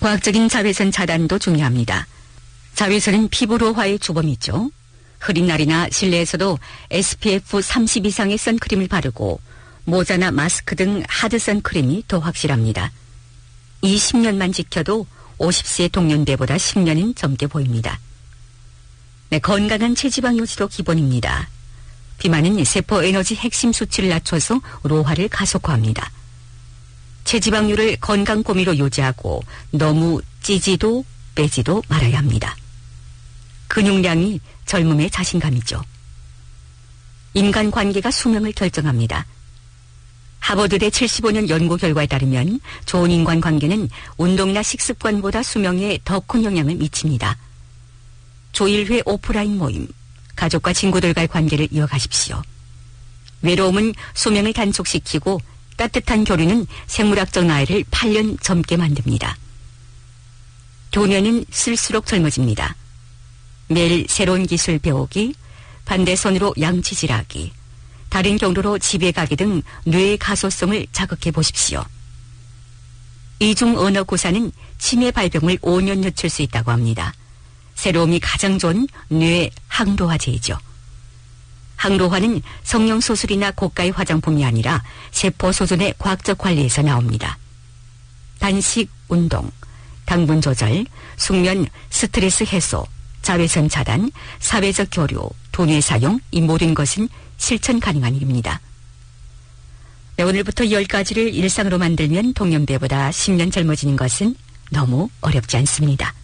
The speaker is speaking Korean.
과학적인 자외선 차단도 중요합니다. 자외선은 피부 노화의 주범이죠. 흐린 날이나 실내에서도 SPF 30 이상의 선크림을 바르고 모자나 마스크 등 하드 선크림이 더 확실합니다. 이 10년만 지켜도 50세 동년배보다 10년은 젊게 보입니다. 네, 건강한 체지방 유지도 기본입니다. 비만은 세포 에너지 핵심 수치를 낮춰서 노화를 가속화합니다. 체지방률을 건강 고미로 유지하고 너무 찌지도 빼지도 말아야 합니다. 근육량이 젊음의 자신감이죠. 인간관계가 수명을 결정합니다. 하버드대 75년 연구 결과에 따르면 좋은 인간관계는 운동이나 식습관보다 수명에 더 큰 영향을 미칩니다. 주 1회 오프라인 모임, 가족과 친구들과의 관계를 이어가십시오. 외로움은 수명을 단축시키고 따뜻한 교류는 생물학적 나이를 8년 젊게 만듭니다. 교녀는 쓸수록 젊어집니다. 매일 새로운 기술 배우기, 반대손으로 양치질하기, 다른 경로로 집에 가기 등 뇌의 가소성을 자극해 보십시오. 이중 언어 구사는 치매 발병을 5년 늦출 수 있다고 합니다. 새로움이 가장 좋은 뇌 항로화제이죠. 항로화는 성형수술이나 고가의 화장품이 아니라 세포 소존의 과학적 관리에서 나옵니다. 단식, 운동, 당분 조절, 숙면, 스트레스 해소, 자외선 차단, 사회적 교류, 돈의 사용, 이 모든 것은 실천 가능한 일입니다. 네, 오늘부터 10가지를 일상으로 만들면 동년배보다 10년 젊어지는 것은 너무 어렵지 않습니다.